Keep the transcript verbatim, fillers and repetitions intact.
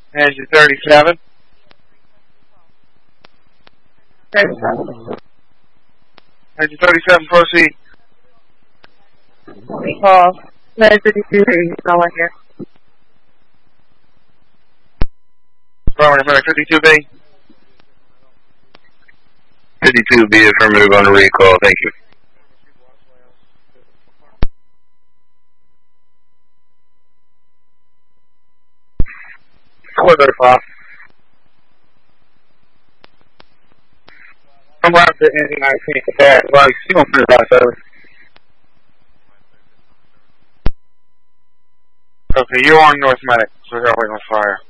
Engine thirty-seven. thirty-seven. Engine thirty-seven, proceed. Call. nine fifty-two, going here. Bravo, fifty-two B. fifty-two B, affirmative on the recall, thank you. four thirty-five. I'm right to engine nineteen for that. Like, she gonna finish by seven. Okay, you're on North Medic, so we're waiting on fire.